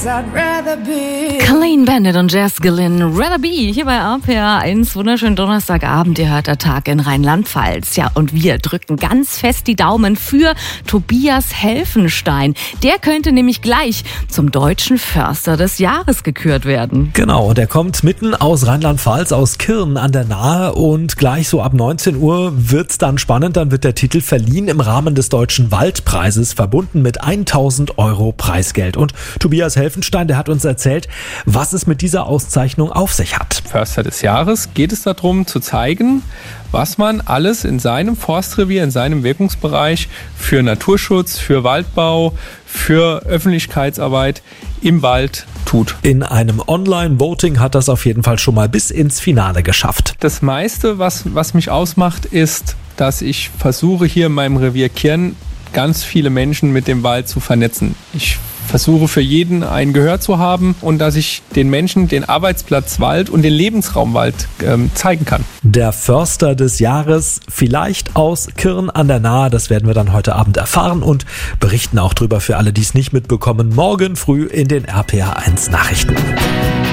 Clean Bandit und Jazz Glynn, Rather Be, hier bei RPA 1. Wunderschönen Donnerstagabend, ihr hört der Tag in Rheinland-Pfalz. Ja, und wir drücken ganz fest die Daumen für Tobias Helfenstein. Der könnte nämlich gleich zum deutschen Förster des Jahres gekürt werden. Genau, der kommt mitten aus Rheinland-Pfalz, aus Kirn an der Nahe, und gleich so ab 19 Uhr wird's dann spannend. Dann wird der Titel verliehen im Rahmen des Deutschen Waldpreises, verbunden mit 1.000 Euro Preisgeld. Und Tobias Helfenstein, der hat uns erzählt, was es mit dieser Auszeichnung auf sich hat. Förster des Jahres geht es darum, zu zeigen, was man alles in seinem Forstrevier, in seinem Wirkungsbereich für Naturschutz, für Waldbau, für Öffentlichkeitsarbeit im Wald tut. In einem Online-Voting hat das auf jeden Fall schon mal bis ins Finale geschafft. Das meiste, was mich ausmacht, ist, dass ich versuche, hier in meinem Revier Kirn ganz viele Menschen mit dem Wald zu vernetzen. Ich versuche für jeden ein Gehör zu haben und dass ich den Menschen den Arbeitsplatz Wald und den Lebensraum Wald zeigen kann. Der Förster des Jahres, vielleicht aus Kirn an der Nahe, das werden wir dann heute Abend erfahren und berichten auch drüber für alle, die es nicht mitbekommen, morgen früh in den RPA 1 Nachrichten.